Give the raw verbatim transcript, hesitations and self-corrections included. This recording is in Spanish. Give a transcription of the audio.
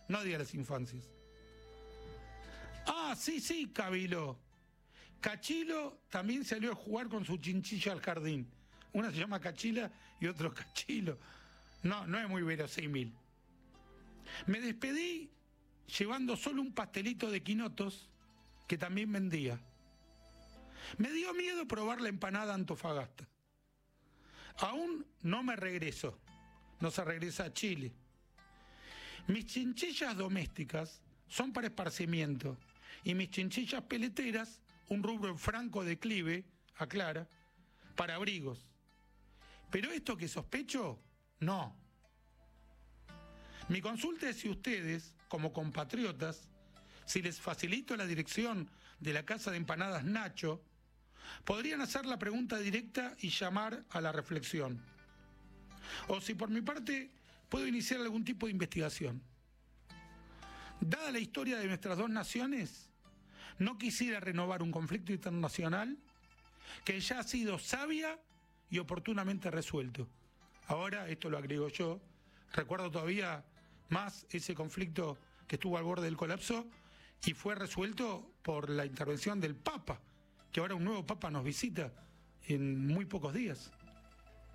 no Día de las Infancias. Ah, sí, sí, Cabilo. Cachilo también salió a jugar con su chinchilla al jardín. Una se llama Cachila y otro Cachilo. No, no es muy verosímil. Me despedí llevando solo un pastelito de quinotos que también vendía. Me dio miedo probar la empanada Antofagasta. Aún no me regreso. No se regresa a Chile. Mis chinchillas domésticas son para esparcimiento y mis chinchillas peleteras, un rubro en franco declive, aclara, para abrigos. Pero esto que sospecho, no. Mi consulta es si ustedes, como compatriotas, si les facilito la dirección de la casa de empanadas Nacho, podrían hacer la pregunta directa y llamar a la reflexión. O si por mi parte puedo iniciar algún tipo de investigación. Dada la historia de nuestras dos naciones, no quisiera renovar un conflicto internacional que ya ha sido sabia y oportunamente resuelto. Ahora, esto lo agrego yo, recuerdo todavía más ese conflicto que estuvo al borde del colapso y fue resuelto por la intervención del Papa, que ahora un nuevo Papa nos visita en muy pocos días.